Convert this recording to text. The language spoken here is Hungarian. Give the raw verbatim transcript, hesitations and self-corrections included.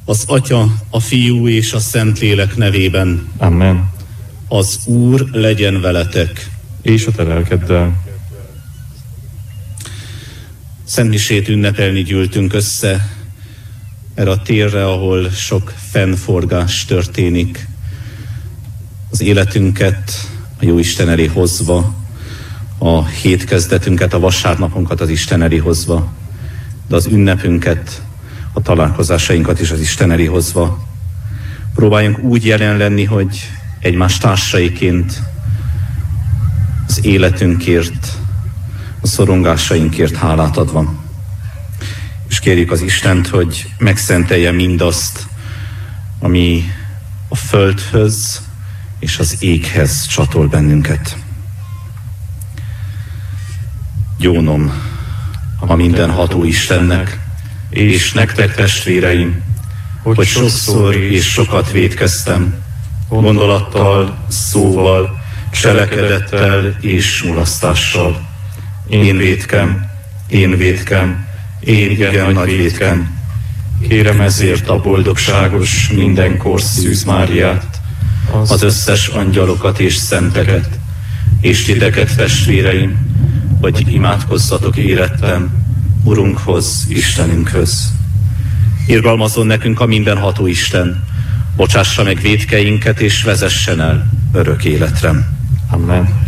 Az Atya, a Fiú és a Szentlélek nevében. Amen. Az Úr legyen veletek. És a te lelkeddel. Szentmisét ünnepelni gyűltünk össze erre a térre, ahol sok fennforgás történik. Az életünket a Jóisten elé hozva, a hétkezdetünket, a vasárnapunkat az Isten elé hozva, de az ünnepünket, a találkozásainkat is az Isten elé hozva. Próbáljunk úgy jelen lenni, hogy egymás társaiként az életünkért, a szorongásainkért hálát adva. És kérjük az Istent, hogy megszentelje mindazt, ami a földhöz és az éghez csatol bennünket. Gyónom a mindenható Istennek, és nektek, testvéreim, hogy sokszor és sokat vétkeztem, gondolattal, szóval, cselekedettel és mulasztással. Én vétkem, én vétkem, én igen nagy vétkem. Kérem ezért a boldogságos, mindenkor Szűz Máriát, az összes angyalokat és szenteket, és titeket, testvéreim, hogy imádkozzatok érettem Urunkhoz, Istenünkhöz. Irgalmazzon nekünk a mindenható Isten, bocsássa meg vétkeinket és vezessen el örök életre. Amen.